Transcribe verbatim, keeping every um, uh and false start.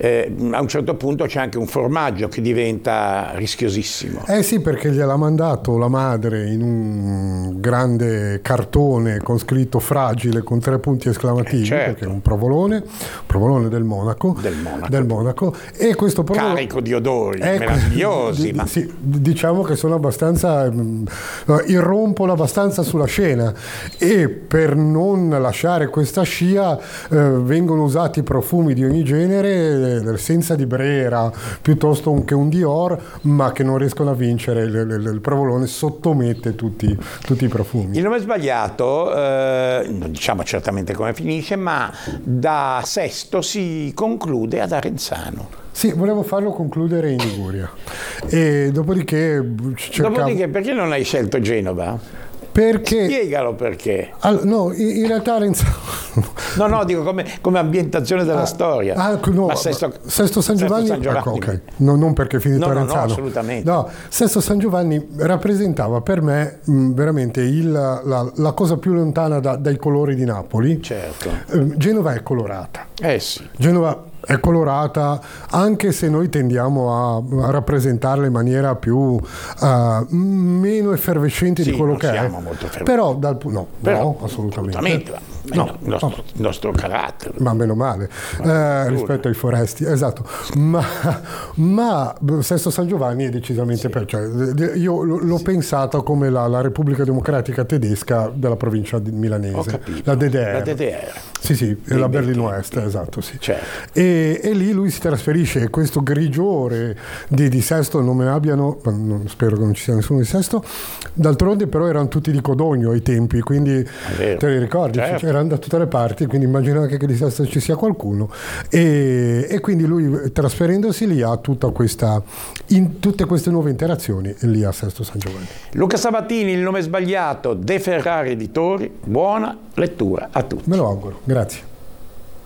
eh, a un certo punto c'è anche un formaggio che diventa rischiosissimo. Eh sì, perché gliel'ha mandato la madre in un grande cartone con scritto fragile con tre punti esclamativi, eh certo. perché è un provolone, provolone del Monaco, del Monaco, del Monaco e questo provolone, carico di odori ecco, meravigliosi. d- ma... sì, diciamo che sono abbastanza, mh, irrompono abbastanza sulla scena e per non lasciare questa scia eh, vengono usati profumi di ogni genere, eh, senza di Brera, piuttosto che un Dior, ma che non riescono a vincere. Il, il, il provolone sottomette tutti, tutti i profumi. Il nome sbagliato, eh, non diciamo certamente come finisce, ma da Sesto si conclude ad Arenzano. Sì, volevo farlo concludere in Liguria. E dopodiché cercavo... Dopodiché, perché non hai scelto Genova? Perché... Spiegalo perché. All... No, in, in realtà Arenzano... No, no, dico come, come ambientazione della ah, storia. Ah, no, Ma Sesto, Sesto San Giovanni... Sesto San Giovanni. Ecco, okay. no, non perché è finito no, Arenzano. No, no, assolutamente. No, Sesto San Giovanni rappresentava per me mh, veramente il, la, la cosa più lontana da, dai colori di Napoli. Certo. Eh, Genova è colorata. Eh sì. Genova è colorata, anche se noi tendiamo a, a rappresentarla in maniera più uh, meno effervescente sì, di quello non che è. siamo molto effervescenti. Però dal no, Però, no, assolutamente. assolutamente. No, il, nostro, il nostro carattere. Ma meno male, eh, rispetto ai foresti, esatto. Ma, ma Sesto San Giovanni è decisamente sì. per, cioè, io l'ho sì. pensato come la, la Repubblica Democratica Tedesca della provincia di milanese. Ho capito. La D D R. La D D R. Sì, sì, è la Berlino Est, esatto, sì. Certo. E, e lì lui si trasferisce, e questo grigiore di, di Sesto non me ne abbiano, non, spero che non ci sia nessuno di Sesto, d'altronde però erano tutti di Codogno ai tempi, quindi te li ricordi? Certo. Erano da tutte le parti, quindi immagino anche che di Sesto ci sia qualcuno. E, e quindi lui, trasferendosi lì, ha tutta questa, in tutte queste nuove interazioni lì a Sesto San Giovanni. Luca Sabatini, Il nome sbagliato, De Ferrari Editori, buona lettura a tutti. Me lo auguro, grazie.